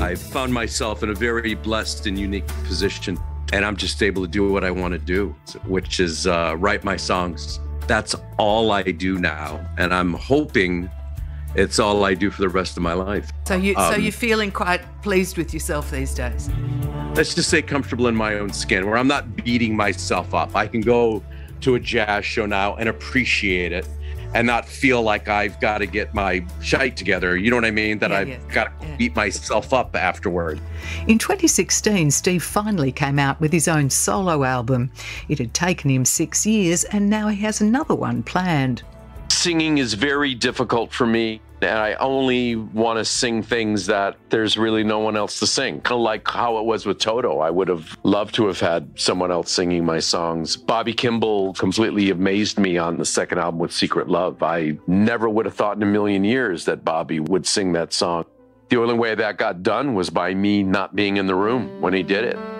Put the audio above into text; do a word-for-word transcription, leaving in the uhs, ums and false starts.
I've found myself in a very blessed and unique position, and I'm just able to do what I want to do, which is uh, write my songs. That's all I do now, and I'm hoping it's all I do for the rest of my life. So, you, um, so you're feeling quite pleased with yourself these days? Let's just say comfortable in my own skin, where I'm not beating myself up. I can go to a jazz show now and appreciate it and not feel like I've got to get my shite together. You know what I mean? That Yeah, I've yeah, got to yeah. beat myself up afterward. In twenty sixteen, Steve finally came out with his own solo album. It had taken him six years, and now he has another one planned. Singing is very difficult for me, and I only want to sing things that there's really no one else to sing. Kind of like how it was with Toto. I would have loved to have had someone else singing my songs. Bobby Kimball completely amazed me on the second album with Secret Love. I never would have thought in a million years that Bobby would sing that song. The only way that got done was by me not being in the room when he did it.